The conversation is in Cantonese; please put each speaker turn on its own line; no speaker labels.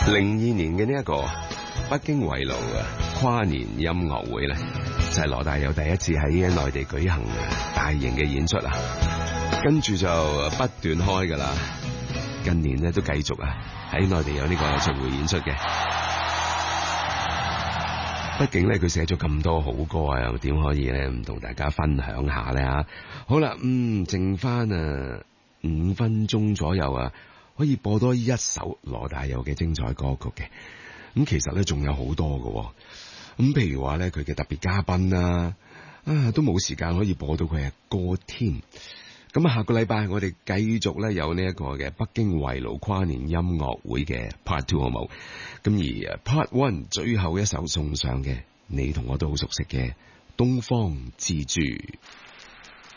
02年嘅呢一個北京圍爐跨年音樂會咧，就係羅大佑第一次喺內地舉行大型嘅演出啊，跟住就不斷開噶啦。近年咧都繼續喺內地有呢個巡迴演出嘅。畢竟咧佢寫咗咁多好歌啊，又點可以咧唔同大家分享下咧吓？好啦，剩翻5分鐘左右可以播多一首羅大佑嘅精彩歌曲嘅。咁其實咧仲有好多嘅，咁譬如話咧佢嘅特別嘉賓都冇時間可以播到佢嘅歌添。咁下個禮拜我哋繼續咧有呢一個嘅北京圍爐跨年音樂會嘅 Part 2好冇？咁而 Part 1最後一首送上嘅，你同我都好熟悉嘅《東方之珠》。